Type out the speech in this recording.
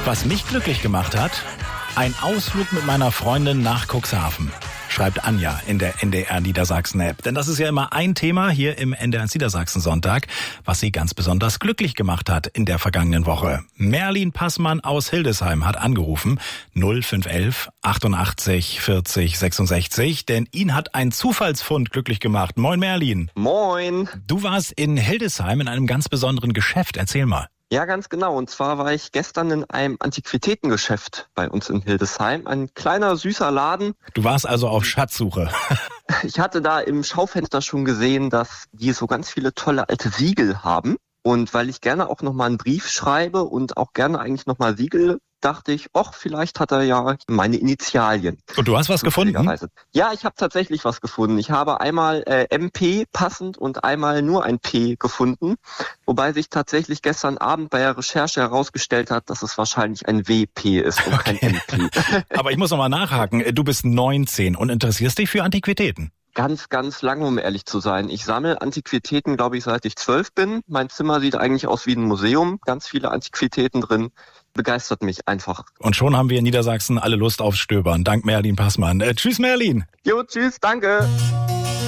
Was mich glücklich gemacht hat, ein Ausflug mit meiner Freundin nach Cuxhaven, schreibt Anja in der NDR Niedersachsen-App. Denn das ist ja immer ein Thema hier im NDR Niedersachsen-Sonntag, was sie ganz besonders glücklich gemacht hat in der vergangenen Woche. Merlin Passmann aus Hildesheim hat angerufen, 0511 88 40 66, denn ihn hat ein Zufallsfund glücklich gemacht. Moin Merlin. Moin. Du warst in Hildesheim in einem ganz besonderen Geschäft. Erzähl mal. Ja, ganz genau. Und zwar war ich gestern in einem Antiquitätengeschäft bei uns in Hildesheim. Ein kleiner, süßer Laden. Du warst also auf Schatzsuche. Ich hatte da im Schaufenster schon gesehen, dass die so ganz viele tolle alte Siegel haben. Und weil ich gerne auch nochmal einen Brief schreibe und auch gerne eigentlich nochmal Siegel, dachte ich, vielleicht hat er ja meine Initialien. Und du hast was gefunden? Ja, ich habe tatsächlich was gefunden. Ich habe einmal MP passend und einmal nur ein P gefunden, wobei sich tatsächlich gestern Abend bei der Recherche herausgestellt hat, dass es wahrscheinlich ein WP ist und kein MP. Aber ich muss nochmal nachhaken. Du bist 19 und interessierst dich für Antiquitäten? Ganz, ganz lange, um ehrlich zu sein. Ich sammle Antiquitäten, glaube ich, seit ich 12 bin. Mein Zimmer sieht eigentlich aus wie ein Museum. Ganz viele Antiquitäten drin. Begeistert mich einfach. Und schon haben wir in Niedersachsen alle Lust aufs Stöbern. Dank Merlin Passmann. Tschüss, Merlin. Jo, tschüss, danke.